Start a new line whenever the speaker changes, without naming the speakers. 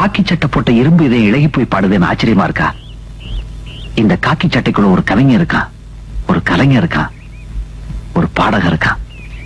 காக்கி சட்டை போட்ட இரும்பு இதை இழகி போய் பாடுதுன்னு ஆச்சரியமா இருக்கா? இந்த காக்கி சட்டைக்குள்ள ஒரு கவிஞர் இருக்கான், ஒரு கலைஞர் இருக்கான், ஒரு பாடகர் இருக்கான்.